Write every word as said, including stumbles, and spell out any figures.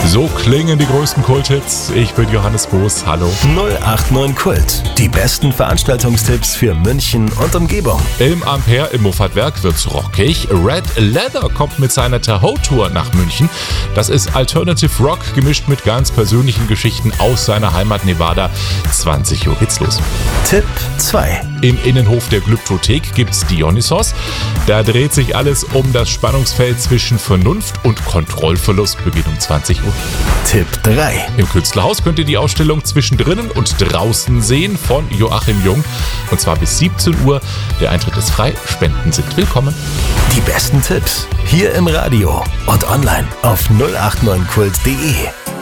So klingen die größten Kulthits. Ich bin Johannes Boos. Hallo. null acht neun Kult. Die besten Veranstaltungstipps für München und Umgebung. Im Ampere im Moffatwerk wird's rockig. Red Leather kommt mit seiner Tahoe-Tour nach München. Das ist Alternative Rock gemischt mit ganz persönlichen Geschichten aus seiner Heimat Nevada. zwanzig Uhr geht's los. Tipp zwei. Im Innenhof der Glyptothek gibt's Dionysos. Da dreht sich alles um das Spannungsfeld zwischen Vernunft und Kontrollverlust. Beginnt um zwanzig Uhr. Tipp drei. Im Künstlerhaus könnt ihr die Ausstellung Zwischendrinnen und Draußen sehen von Joachim Jung. Und zwar bis siebzehn Uhr. Der Eintritt ist frei. Spenden sind willkommen. Die besten Tipps hier im Radio und online auf null acht neun kult punkt de.